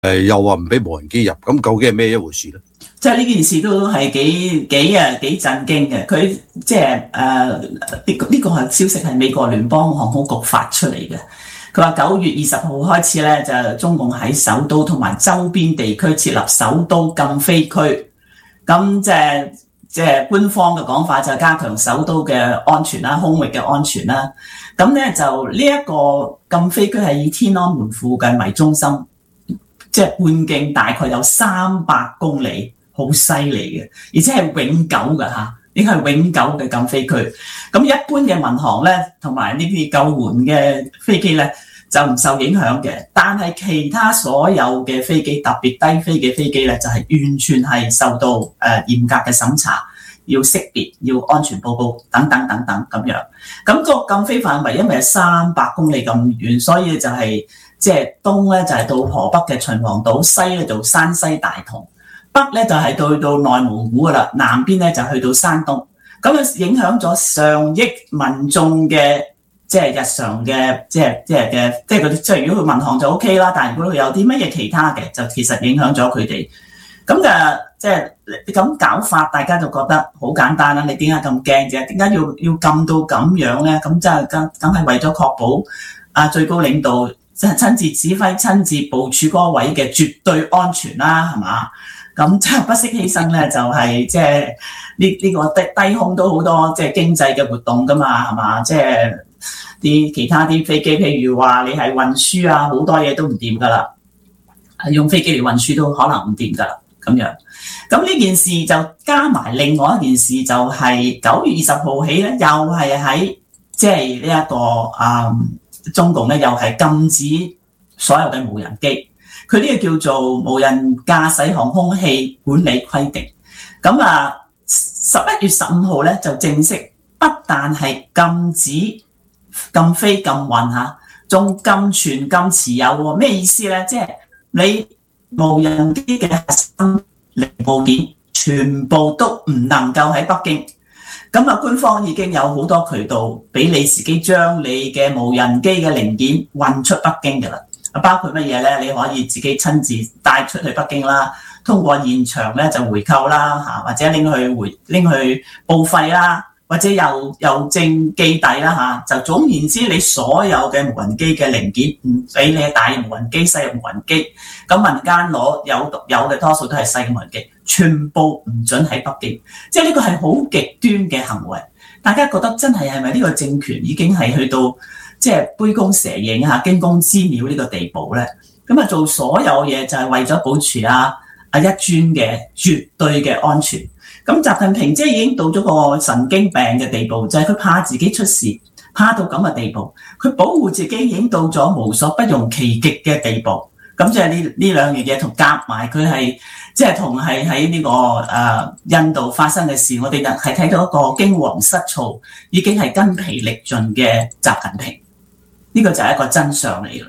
又話唔俾無人機入，咁究竟係咩一回事咧？ 即係呢件事都係幾震驚嘅。佢即係呢個係消息係美國聯邦航空局發出嚟嘅。佢話9月20號開始咧，就中共喺首都同埋周邊地區設立首都禁飛區。咁即係官方嘅講法就加強首都嘅安全啦、空域嘅安全啦。咁咧就呢一個禁飛區係以天安門附近為中心，即係半徑大概有300公里，好犀利嘅，而且係永久嘅嚇。呢個係永久嘅禁飛區，咁一般嘅民航咧，同埋呢啲救援嘅飛機咧就唔受影響嘅，但係其他所有嘅飛機，特別低飛嘅飛機咧，就係完全係受到嚴格嘅審查，要識別，要安全報告等等等等咁樣。咁個禁飛範圍因為係300公里咁遠，所以就係即係東咧就係到河北嘅秦皇島，西咧就山西大同。北咧就係到內蒙古噶啦，南邊咧就去到山東，咁啊影響咗上億民眾嘅即係日常嘅即係嗰啲，即係如果佢民航就 OK 啦，但係如果佢有啲乜嘢其他嘅，就其實影響咗佢哋。咁就即係咁搞法，大家就覺得好簡單啦。你點解咁驚啫？點解要禁到咁樣咧？咁即係梗係為咗確保最高領導即係親自指揮、親自部署嗰位嘅絕對安全啦，係嘛？咁即係不惜犧牲咧，就係即係呢個低空都好多即係經濟嘅活動噶嘛，係嘛？即係啲其他啲飛機，譬如話你係運輸啊，好多嘢都唔掂噶啦，用飛機嚟運輸都可能唔掂噶啦，咁樣。咁呢件事就加埋另外一件事，就係9月20號起咧，又係喺即係呢一個中共咧，又係禁止所有嘅無人機。佢呢個叫做無人駕駛航空器管理規定。咁11月15號咧就正式不但係禁止禁飛禁運嚇，仲禁存禁持有喎。咩意思咧？即係你無人機嘅核心零部件全部都唔能夠喺北京。咁官方已經有好多渠道俾你自己將你嘅無人機嘅零件運出北京嘅啦。包括乜嘢咧？你可以自己親自帶出去北京啦，通過現場咧就回購啦，或者拎去報廢啦，或者郵政寄遞啦，就總言之，你所有嘅無人機嘅零件唔俾你大無人機、細無人機，咁民間攞有嘅多數都係細嘅無人機，全部唔准喺北京。即係呢個係好極端嘅行為。大家覺得真係咪呢個政權已經係去到即係杯弓蛇影嚇、驚弓之鳥呢個地步咧？咁做所有嘢就係為咗保持一尊嘅絕對嘅安全。咁習近平即係已經到咗個神經病嘅地步，就係佢怕自己出事，怕到咁嘅地步，佢保護自己已經到咗無所不用其極嘅地步。咁即係呢兩樣嘢同夾埋，佢係即係同係喺呢個印度發生嘅事，我哋係睇到一個驚惶失措，已經係筋疲力盡嘅習近平。呢個就係一個真相嚟嘅。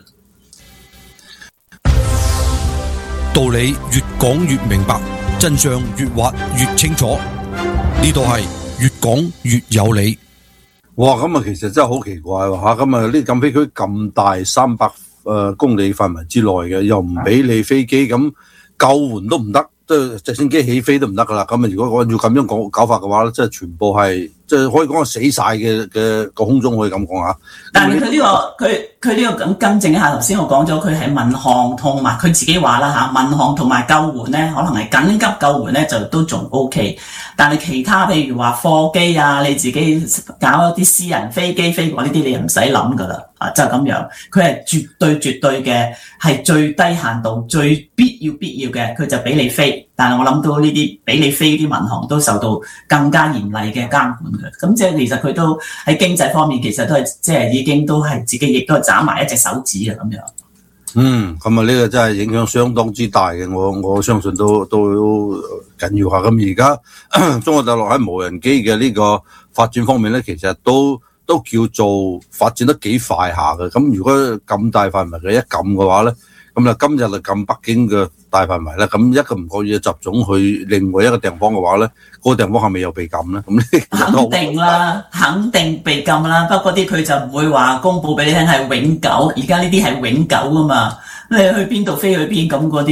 道理越講越明白，真相越挖越清楚。呢度係越講越有理。 哇！咁其實真係好奇怪喎嚇。咁呢禁飛區咁大300公里範圍之內嘅，又唔俾你飛機，咁救援都唔得，即係直升機起飛都唔得噶啦。咁如果按照咁樣搞法嘅話咧，即係全部係即係可以講係死晒嘅個空中，可以咁講嚇。 但係佢呢個咁更正一下，頭先我講咗佢係民航同埋佢自己話啦嚇，民航同埋救援咧，可能係緊急救援咧就都仲 OK， 但係其他譬如話貨機你自己搞一啲私人飛機飛過呢啲，你唔使諗噶啦，就咁樣，佢係絕對嘅係最低限度最必要嘅，佢就俾你飛。但係我諗到呢啲俾你飛啲民航都受到更加嚴厲嘅監管嘅，咁即係其實佢都喺經濟方面其實都係即係已經都係自己亦都係斬埋一隻手指嘅咁樣。 咁呢個真係影響相當之大嘅，我相信都緊要下。咁而家中國大陸喺無人機嘅呢個發展方面咧，其實都叫做發展得幾快下嘅。咁如果咁大範圍嘅一撳嘅話咧，咁今日就撳北京嘅大範圍啦，咁一個唔覺意集中去另外一個地方嘅話咧，嗰個地方係咪又被禁咧？咁肯定啦，肯定被禁啦。不過啲佢就唔會話公佈俾你聽係永久，而家呢啲係永久噶嘛。 你去邊度飛去邊咁嗰啲。